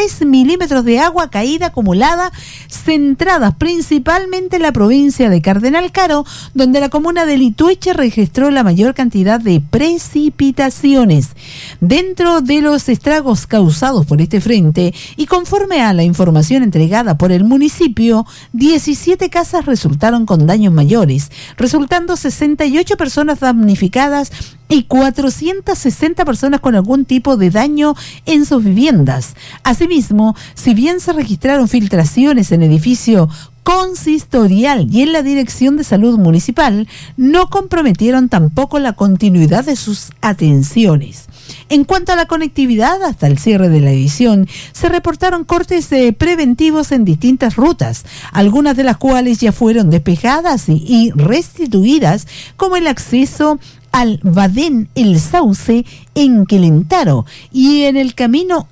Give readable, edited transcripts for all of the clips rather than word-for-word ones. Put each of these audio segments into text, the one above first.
3 milímetros de agua caída acumulada, centradas principalmente en la provincia de Cardenal Caro, donde la comuna de Litueche registró la mayor cantidad de precipitaciones. Dentro de los estragos causados por este frente, y conforme a la información entregada por el municipio, 17 casas resultaron con daños mayores, resultando 68 personas damnificadas y 460 personas con algún tipo de daño en sus viviendas. Asimismo, si bien se registraron filtraciones en edificio consistorial y en la Dirección de Salud Municipal, no comprometieron tampoco la continuidad de sus atenciones. En cuanto a la conectividad, hasta el cierre de la edición, se reportaron cortes preventivos en distintas rutas, algunas de las cuales ya fueron despejadas y restituidas, como el acceso al Badén El Sauce en Quelentaro y en el camino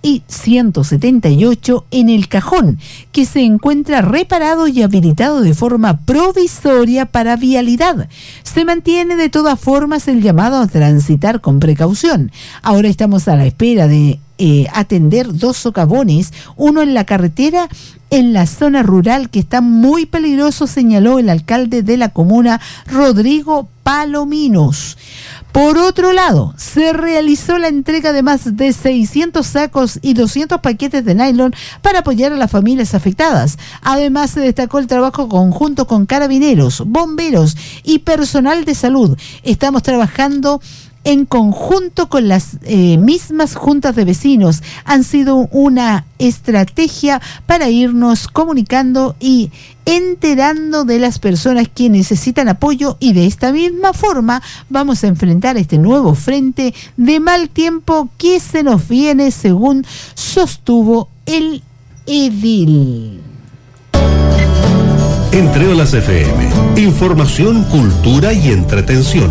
I-178 en El Cajón, que se encuentra reparado y habilitado de forma provisoria para vialidad. Se mantiene de todas formas el llamado a transitar con precaución. Ahora estamos a la espera de atender 2 socavones, uno en la carretera en la zona rural que está muy peligroso, señaló el alcalde de la comuna, Rodrigo Palominos. Por otro lado, se realizó la entrega de más de 600 sacos y 200 paquetes de nylon para apoyar a las familias afectadas. Además, se destacó el trabajo conjunto con carabineros, bomberos y personal de salud. Estamos trabajando en conjunto con las mismas juntas de vecinos. Han sido una estrategia para irnos comunicando y enterando de las personas que necesitan apoyo, y de esta misma forma vamos a enfrentar este nuevo frente de mal tiempo que se nos viene, según sostuvo el edil. Entre Olas FM, información, cultura y entretención.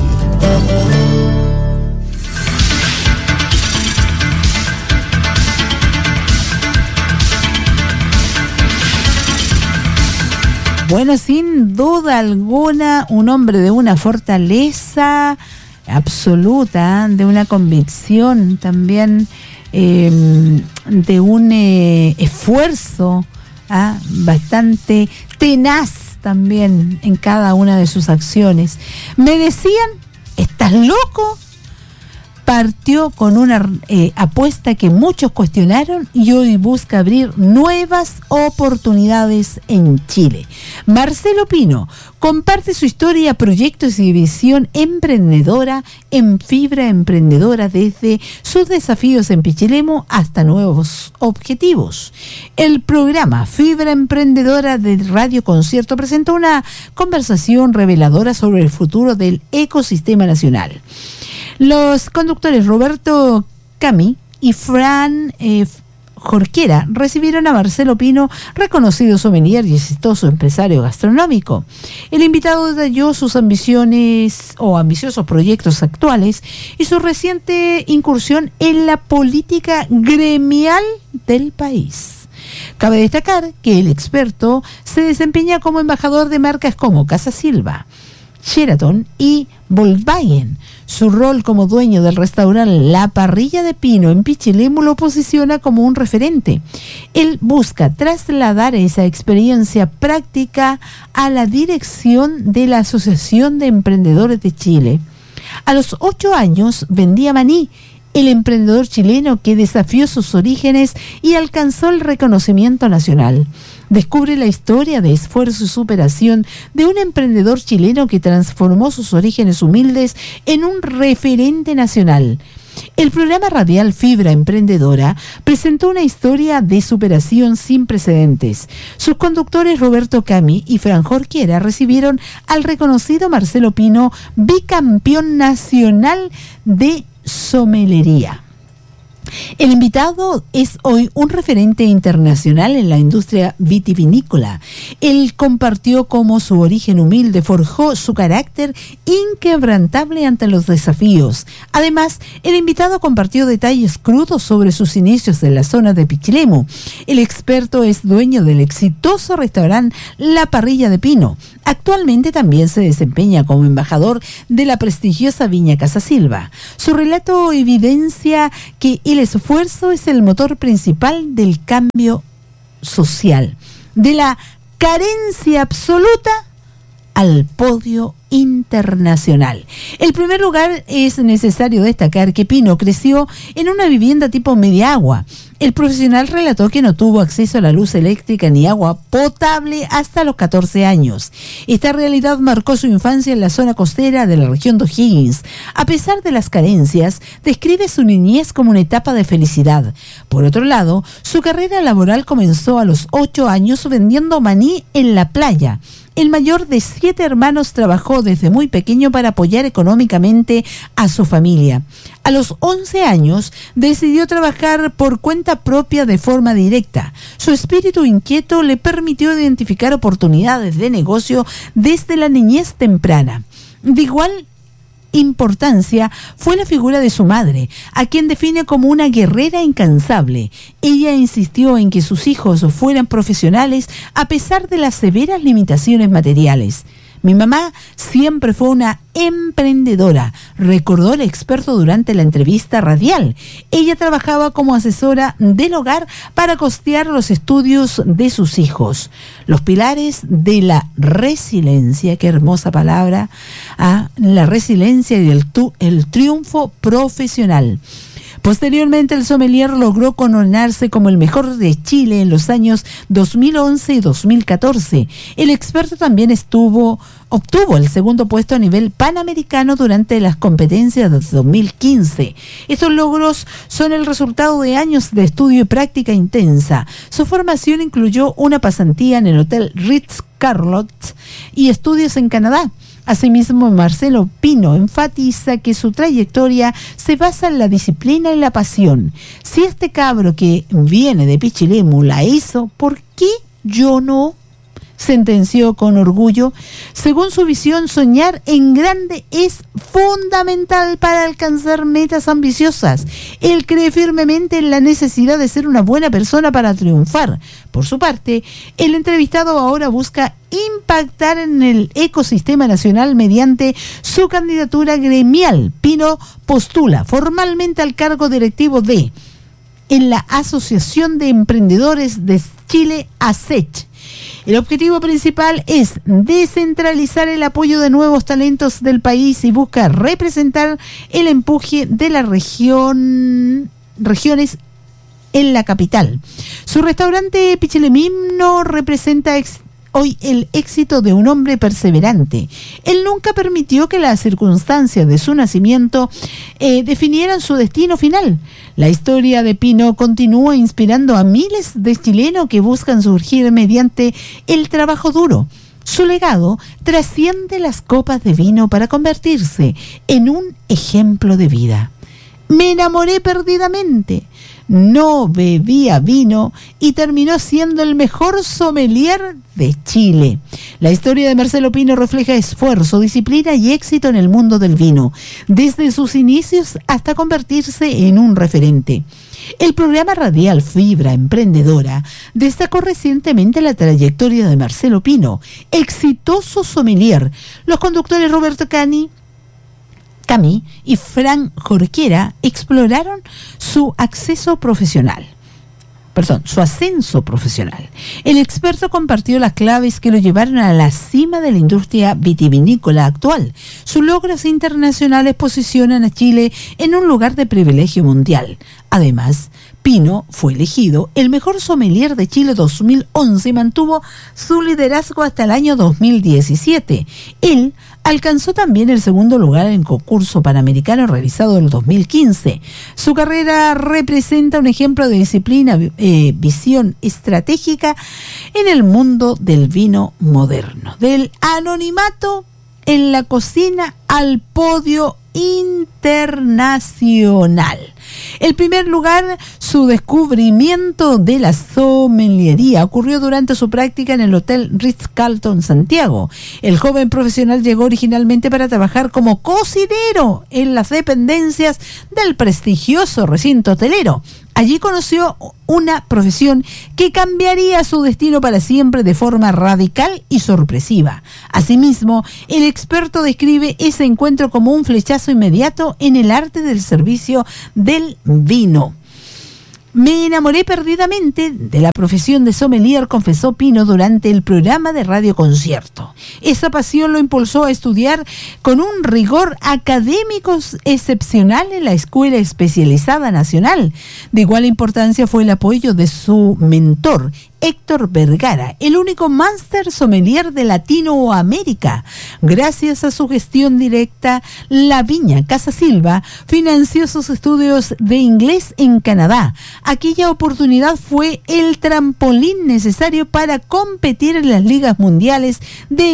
Bueno, sin duda alguna, un hombre de una fortaleza absoluta, de una convicción también, de un esfuerzo bastante tenaz también en cada una de sus acciones. Me decían, ¿estás loco? Partió con una apuesta que muchos cuestionaron y hoy busca abrir nuevas oportunidades en Chile. Marcelo Pino comparte su historia, proyectos y visión emprendedora en Fibra Emprendedora, desde sus desafíos en Pichilemu hasta nuevos objetivos. El programa Fibra Emprendedora de Radio Concierto presentó una conversación reveladora sobre el futuro del ecosistema nacional. Los conductores Roberto Cami y Fran Jorquera recibieron a Marcelo Pino, reconocido sommelier y exitoso empresario gastronómico. El invitado detalló sus ambiciones o ambiciosos proyectos actuales y su reciente incursión en la política gremial del país. Cabe destacar que el experto se desempeña como embajador de marcas como Casa Silva, Sheraton y Volkswagen. Su rol como dueño del restaurante La Parrilla de Pino en Pichilemu lo posiciona como un referente. Él busca trasladar esa experiencia práctica a la dirección de la Asociación de Emprendedores de Chile. A los 8 años vendía maní, el emprendedor chileno que desafió sus orígenes y alcanzó el reconocimiento nacional. Descubre la historia de esfuerzo y superación de un emprendedor chileno que transformó sus orígenes humildes en un referente nacional. El programa radial Fibra Emprendedora presentó una historia de superación sin precedentes. Sus conductores Roberto Cami y Fran Jorquera recibieron al reconocido Marcelo Pino, bicampeón nacional de sommelería. El invitado es hoy un referente internacional en la industria vitivinícola. Él compartió cómo su origen humilde forjó su carácter inquebrantable ante los desafíos. Además, el invitado compartió detalles crudos sobre sus inicios en la zona de Pichilemu. El experto es dueño del exitoso restaurante La Parrilla de Pino. Actualmente también se desempeña como embajador de la prestigiosa viña Casa Silva. Su relato evidencia que el esfuerzo es el motor principal del cambio social, de la carencia absoluta al podio internacional. En primer lugar, es necesario destacar que Pino creció en una vivienda tipo media agua. El profesional relató que no tuvo acceso a la luz eléctrica ni agua potable hasta los 14 años. Esta realidad marcó su infancia en la zona costera de la región de O'Higgins. A pesar de las carencias, describe su niñez como una etapa de felicidad. Por otro lado, su carrera laboral comenzó a los 8 años vendiendo maní en la playa. El mayor de 7 hermanos trabajó desde muy pequeño para apoyar económicamente a su familia. A los 11 años decidió trabajar por cuenta propia de forma directa. Su espíritu inquieto le permitió identificar oportunidades de negocio desde la niñez temprana. De igual importancia fue la figura de su madre, a quien define como una guerrera incansable. Ella insistió en que sus hijos fueran profesionales a pesar de las severas limitaciones materiales. Mi mamá siempre fue una emprendedora, recordó el experto durante la entrevista radial. Ella trabajaba como asesora del hogar para costear los estudios de sus hijos. Los pilares de la resiliencia, qué hermosa palabra, la resiliencia y el triunfo profesional. Posteriormente, el sommelier logró coronarse como el mejor de Chile en los años 2011 y 2014. El experto también obtuvo el segundo puesto a nivel panamericano durante las competencias de 2015. Estos logros son el resultado de años de estudio y práctica intensa. Su formación incluyó una pasantía en el Hotel Ritz-Carlton y estudios en Canadá. Asimismo, Marcelo Pino enfatiza que su trayectoria se basa en la disciplina y la pasión. Si este cabro que viene de Pichilemu la hizo, ¿por qué yo no? Sentenció con orgullo. Según su visión, soñar en grande es fundamental para alcanzar metas ambiciosas. Él cree firmemente en la necesidad de ser una buena persona para triunfar. Por su parte, el entrevistado ahora busca impactar en el ecosistema nacional mediante su candidatura gremial. Pino postula formalmente al cargo directivo en la Asociación de Emprendedores de Chile, ASECH. El objetivo principal es descentralizar el apoyo de nuevos talentos del país y busca representar el empuje de las regiones en la capital. Su restaurante Pichilemino representa hoy el éxito de un hombre perseverante. Él nunca permitió que las circunstancias de su nacimiento definieran su destino final. La historia de Pino continúa inspirando a miles de chilenos que buscan surgir mediante el trabajo duro. Su legado trasciende las copas de vino para convertirse en un ejemplo de vida. Me enamoré perdidamente. No bebía vino y terminó siendo el mejor sommelier de Chile. La historia de Marcelo Pino refleja esfuerzo, disciplina y éxito en el mundo del vino, desde sus inicios hasta convertirse en un referente. El programa radial Fibra Emprendedora destacó recientemente la trayectoria de Marcelo Pino, exitoso sommelier. Los conductores Roberto Cami y Fran Jorquera exploraron su ascenso profesional. El experto compartió las claves que lo llevaron a la cima de la industria vitivinícola actual. Sus logros internacionales posicionan a Chile en un lugar de privilegio mundial. Además, Pino fue elegido el mejor sommelier de Chile 2011 y mantuvo su liderazgo hasta el año 2017. Él alcanzó también el segundo lugar en el concurso panamericano realizado en el 2015. Su carrera representa un ejemplo de disciplina, visión estratégica en el mundo del vino moderno, del anonimato en la cocina al podio internacional. En primer lugar, su descubrimiento de la sommeliería ocurrió durante su práctica en el Hotel Ritz-Carlton Santiago. El joven profesional llegó originalmente para trabajar como cocinero en las dependencias del prestigioso recinto hotelero. Allí conoció una profesión que cambiaría su destino para siempre de forma radical y sorpresiva. Asimismo, el experto describe ese encuentro como un flechazo inmediato en el arte del servicio del vino. Me enamoré perdidamente de la profesión de sommelier, confesó Pino durante el programa de Radio Concierto. Esa pasión lo impulsó a estudiar con un rigor académico excepcional en la Escuela Especializada Nacional. De igual importancia fue el apoyo de su mentor, Héctor Vergara, el único máster sommelier de Latinoamérica. Gracias a su gestión directa, la Viña Casa Silva financió sus estudios de inglés en Canadá. Aquella oportunidad fue el trampolín necesario para competir en las ligas mundiales de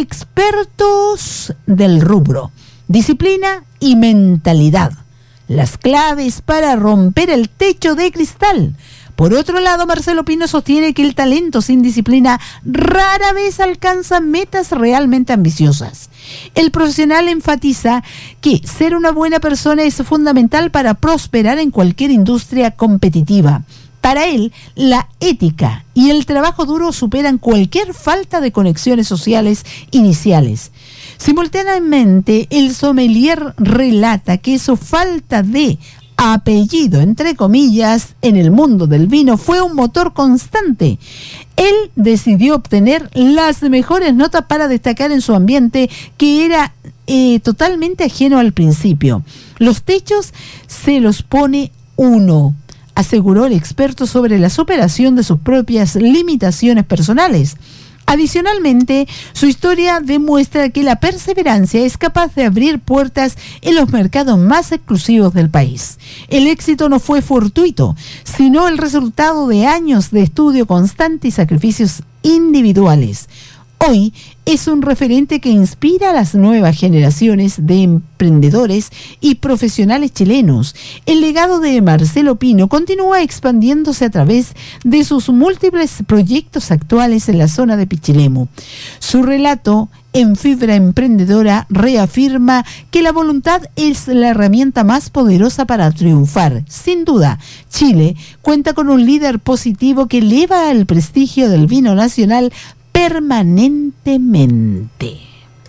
expertos del rubro. Disciplina y mentalidad, las claves para romper el techo de cristal. Por otro lado, Marcelo Pino sostiene que el talento sin disciplina rara vez alcanza metas realmente ambiciosas. El profesional enfatiza que ser una buena persona es fundamental para prosperar en cualquier industria competitiva. Para él, la ética y el trabajo duro superan cualquier falta de conexiones sociales iniciales. Simultáneamente, el sommelier relata que su falta de apellido, entre comillas, en el mundo del vino fue un motor constante. Él decidió obtener las mejores notas para destacar en su ambiente, que era totalmente ajeno al principio. Los techos se los pone uno, aseguró el experto sobre la superación de sus propias limitaciones personales. Adicionalmente, su historia demuestra que la perseverancia es capaz de abrir puertas en los mercados más exclusivos del país. El éxito no fue fortuito, sino el resultado de años de estudio constante y sacrificios individuales. Hoy es un referente que inspira a las nuevas generaciones de emprendedores y profesionales chilenos. El legado de Marcelo Pino continúa expandiéndose a través de sus múltiples proyectos actuales en la zona de Pichilemu. Su relato en Fibra Emprendedora reafirma que la voluntad es la herramienta más poderosa para triunfar. Sin duda, Chile cuenta con un líder positivo que eleva el prestigio del vino nacional permanentemente.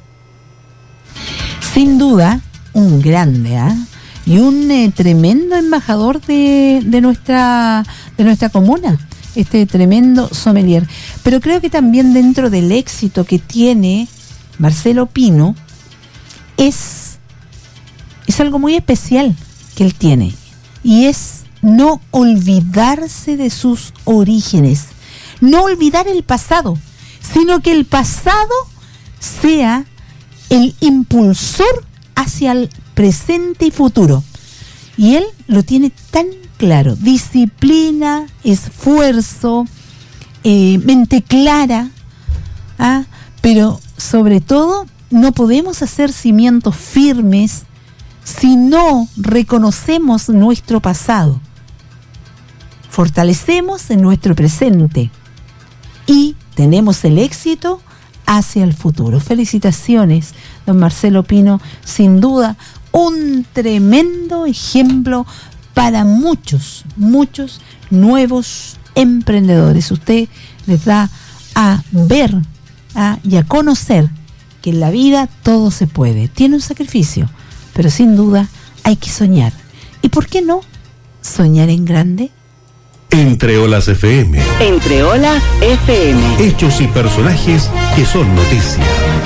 Sin duda, un grande, y un tremendo embajador de nuestra comuna, este tremendo sommelier. Pero creo que también dentro del éxito que tiene Marcelo Pino es algo muy especial que él tiene, y es no olvidarse de sus orígenes, no olvidar el pasado, sino que el pasado sea el impulsor hacia el presente y futuro. Y él lo tiene tan claro: disciplina, esfuerzo, mente clara, pero sobre todo no podemos hacer cimientos firmes si no reconocemos nuestro pasado, fortalecemos en nuestro presente y tenemos el éxito hacia el futuro. Felicitaciones, don Marcelo Pino, sin duda un tremendo ejemplo para muchos nuevos emprendedores. Usted les da a ver y a conocer que en la vida todo se puede. Tiene un sacrificio, pero sin duda hay que soñar. ¿Y por qué no soñar en grande? Entre Olas FM. Entre Olas FM. Hechos y personajes que son noticia.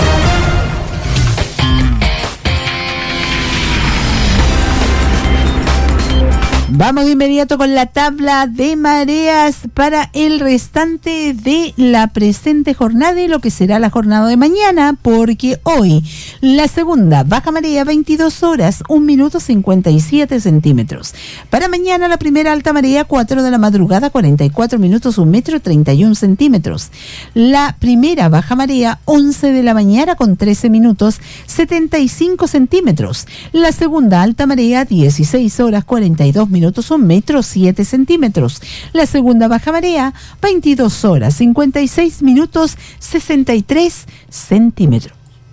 Vamos de inmediato con la tabla de mareas para el restante de la presente jornada y lo que será la jornada de mañana, porque hoy la segunda baja marea 22 horas, 1 minuto 57 centímetros. Para mañana la primera alta marea 4 de la madrugada, 44 minutos, 1 metro 31 centímetros. La primera baja marea 11 de la mañana con 13 minutos 75 centímetros. La segunda alta marea 16 horas 42 minutos, 1 metro 7 centímetros. La segunda baja marea 22 horas 56 minutos 63 centímetros.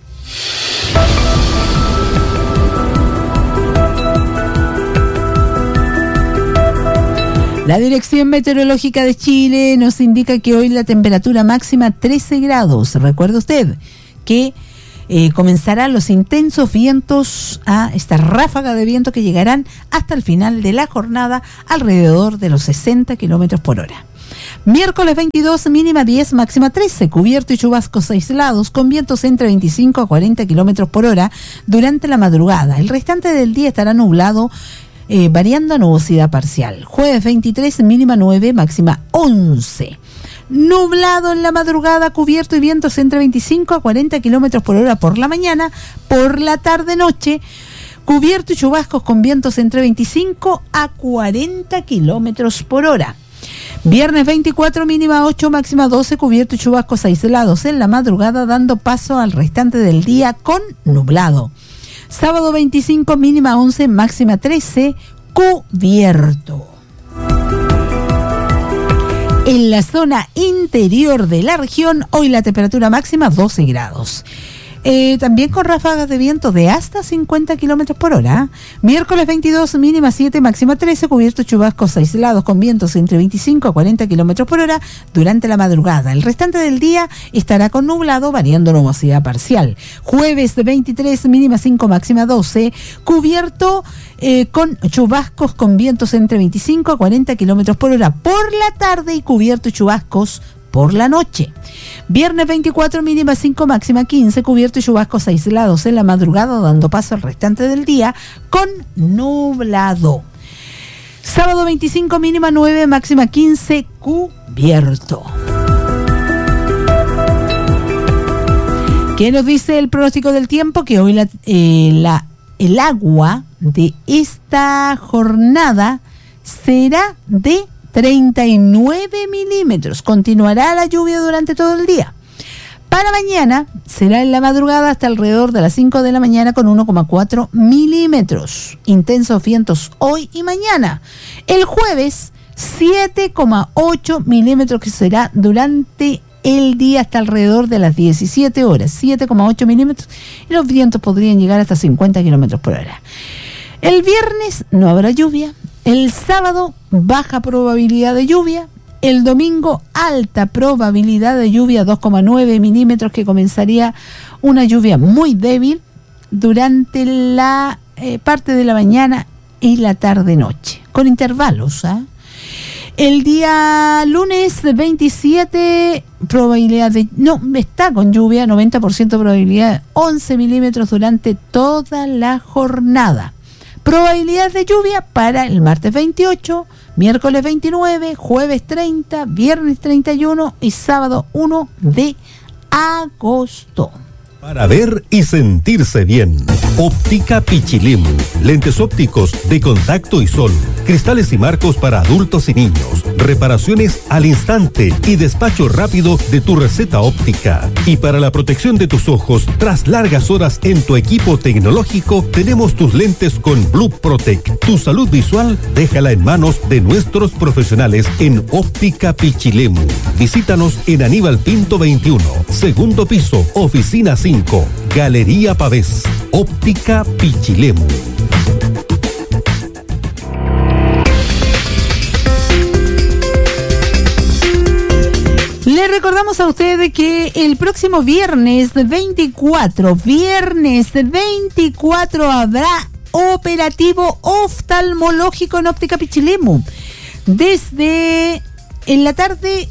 La Dirección Meteorológica de Chile nos indica que hoy la temperatura máxima 13 grados. Recuerde usted que comenzarán los intensos vientos, esta ráfaga de viento que llegarán hasta el final de la jornada alrededor de los 60 kilómetros por hora. Miércoles 22, mínima 10, máxima 13, cubierto y chubascos aislados con vientos entre 25 a 40 kilómetros por hora durante la madrugada. El restante del día estará nublado, variando a nubosidad parcial. Jueves 23, mínima 9, máxima 11. Nublado en la madrugada, cubierto y vientos entre 25 a 40 kilómetros por hora por la mañana. Por la tarde-noche, cubierto y chubascos con vientos entre 25 a 40 kilómetros por hora. Viernes 24, mínima 8, máxima 12, cubierto y chubascos aislados en la madrugada, dando paso al restante del día con nublado. Sábado 25, mínima 11, máxima 13, cubierto. En la zona interior de la región, hoy la temperatura máxima 12 grados. También con ráfagas de viento de hasta 50 kilómetros por hora. Miércoles 22, mínima 7, máxima 13, cubierto chubascos aislados con vientos entre 25 a 40 kilómetros por hora durante la madrugada. El restante del día estará con nublado, variando nubosidad parcial. Jueves 23, mínima 5, máxima 12, cubierto con chubascos con vientos entre 25 a 40 kilómetros por hora por la tarde y cubierto chubascos por la noche. Viernes 24, mínima 5, máxima 15, cubierto y chubascos aislados en la madrugada, dando paso al restante del día con nublado. Sábado 25, mínima 9, máxima 15, cubierto. ¿Qué nos dice el pronóstico del tiempo? Que hoy el agua de esta jornada será de 39 milímetros. Continuará la lluvia durante todo el día. Para mañana será en la madrugada hasta alrededor de las 5 de la mañana con 1,4 milímetros. Intensos vientos hoy y mañana. El jueves 7,8 milímetros, que será durante el día hasta alrededor de las 17 horas. 7,8 milímetros y los vientos podrían llegar hasta 50 kilómetros por hora. El viernes no habrá lluvia. El sábado, baja probabilidad de lluvia. El domingo, alta probabilidad de lluvia, 2,9 milímetros, que comenzaría una lluvia muy débil durante la parte de la mañana y la tarde-noche, con intervalos. El día lunes 27, probabilidad de... No, está con lluvia, 90% probabilidad, 11 milímetros durante toda la jornada. Probabilidad de lluvia para el martes 28, miércoles 29, jueves 30, viernes 31 y sábado 1 de agosto. Para ver y sentirse bien. Óptica Pichilemu. Lentes ópticos de contacto y sol. Cristales y marcos para adultos y niños. Reparaciones al instante y despacho rápido de tu receta óptica. Y para la protección de tus ojos, tras largas horas en tu equipo tecnológico, tenemos tus lentes con Blue Protect. Tu salud visual, déjala en manos de nuestros profesionales en Óptica Pichilemu. Visítanos en Aníbal Pinto 21, segundo piso, oficina 5, Galería Pavés. Óptica Pichilemu. Le recordamos a ustedes que el próximo viernes 24 habrá operativo oftalmológico en Óptica Pichilemu. Desde en la tarde,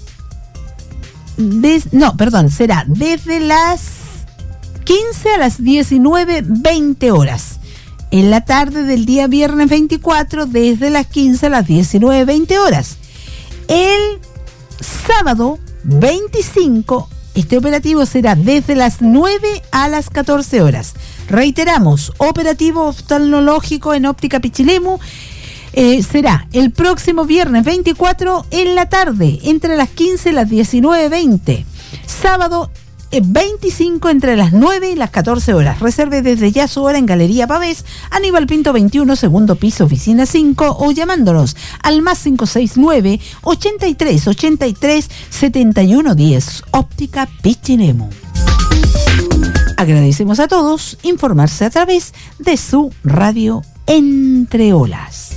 será desde las 15 a las 19:20 horas. En la tarde del día viernes 24, desde las 15 a las 19:20 horas. El sábado 25, este operativo será desde las 9 a las 14 horas. Reiteramos, operativo oftalmológico en Óptica Pichilemu será el próximo viernes 24 en la tarde, entre las 15 y las 19:20. Sábado 25 entre las 9 y las 14 horas. Reserve desde ya su hora en Galería Pavés, Aníbal Pinto 21, segundo piso, oficina 5, o llamándonos al más 569 83 83 71 10. Óptica Pichilemu. Agradecemos a todos informarse a través de su radio Entre Olas.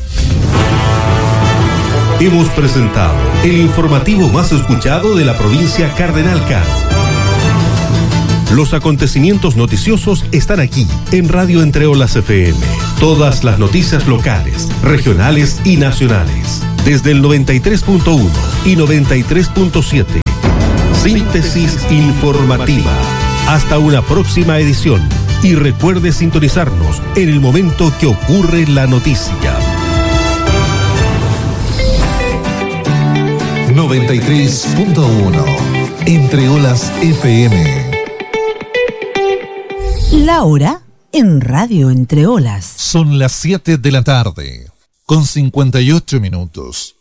Hemos presentado el informativo más escuchado de la provincia Cardenal Caro. Los acontecimientos noticiosos están aquí, en Radio Entre Olas FM. Todas las noticias locales, regionales y nacionales. Desde el 93.1 y 93.7. Síntesis informativa. Hasta una próxima edición. Y recuerde sintonizarnos en el momento que ocurre la noticia. 93.1 Entre Olas FM. La hora en Radio Entre Olas. Son las 7 de la tarde, con 58 minutos.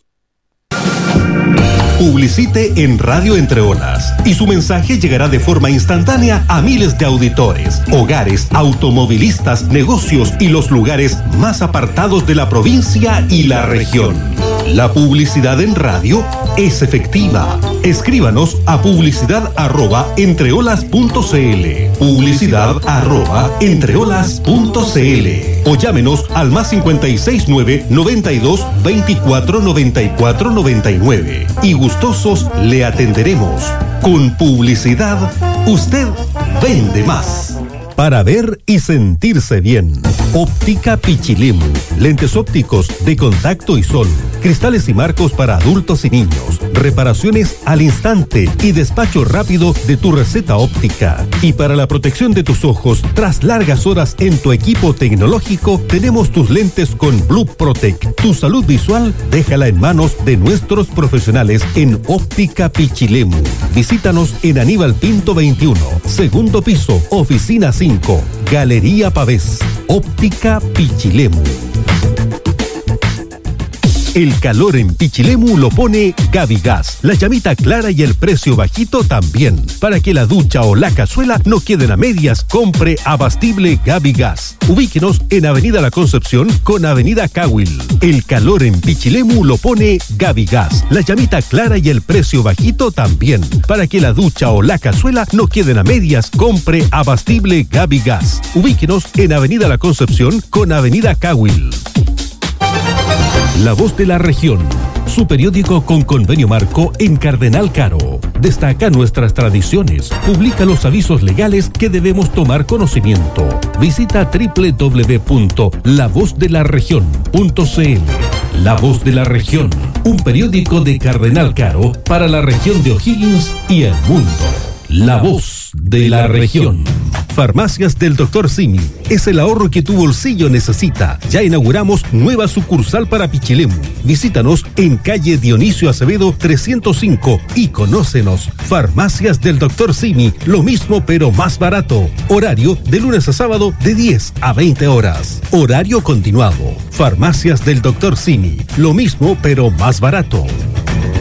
Publicite en Radio Entre Olas y su mensaje llegará de forma instantánea a miles de auditores, hogares, automovilistas, negocios y los lugares más apartados de la provincia y la región. La publicidad en radio es efectiva. Escríbanos a publicidad@entreolas.cl, publicidad@entreolas.cl o llámenos al +569 92 24 94 99 y gustosos le atenderemos. Con publicidad, usted vende más. Para ver y sentirse bien. Óptica Pichilemu. Lentes ópticos de contacto y sol. Cristales y marcos para adultos y niños. Reparaciones al instante y despacho rápido de tu receta óptica. Y para la protección de tus ojos, tras largas horas en tu equipo tecnológico, tenemos tus lentes con Blue Protect. Tu salud visual, déjala en manos de nuestros profesionales en Óptica Pichilemu. Visítanos en Aníbal Pinto 21, segundo piso, oficina 5, Galería Pavés. Óptica Pichilemu. El calor en Pichilemu lo pone Gaby Gas. La llamita clara y el precio bajito también. Para que la ducha o la cazuela no queden a medias, compre Abastible Gaby Gas. Ubíquenos en Avenida La Concepción con Avenida Cahuil. El calor en Pichilemu lo pone Gaby Gas. La llamita clara y el precio bajito también. Para que la ducha o la cazuela no queden a medias, compre Abastible Gaby Gas. Ubíquenos en Avenida La Concepción con Avenida Cahuil. La Voz de la Región, su periódico con convenio marco en Cardenal Caro. Destaca nuestras tradiciones, publica los avisos legales que debemos tomar conocimiento. Visita www.lavozdelarregion.cl. La Voz de la Región, un periódico de Cardenal Caro para la región de O'Higgins y el mundo. La Voz de la Región. Farmacias del Dr. Simi. Es el ahorro que tu bolsillo necesita. Ya inauguramos nueva sucursal para Pichilemu. Visítanos en calle Dionisio Acevedo 305 y conócenos. Farmacias del Dr. Simi. Lo mismo pero más barato. Horario de lunes a sábado de 10 a 20 horas. Horario continuado. Farmacias del Dr. Simi. Lo mismo pero más barato.